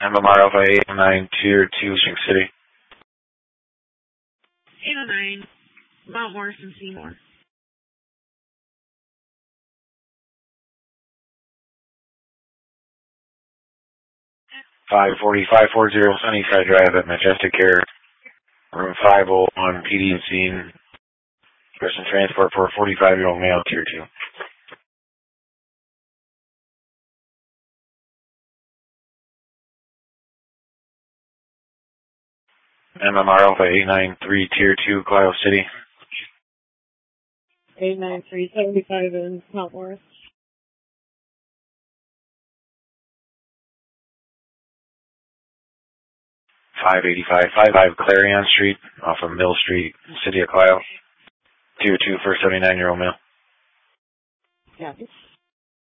MMR Alpha 809, Tier 2, Spring City. 809, Mount Morrison, Seymour. 540 Sunnyside Drive at Majestic Care, room 501, PD and scene. Person transport for a 45-year-old male, Tier 2. MMR Alpha 893, Tier 2, Clio City. 89375 in Mount Morris. 585 Clarion Street, off of Mill Street, City of Clio. Tier 2 for a 79-year-old male. Yeah.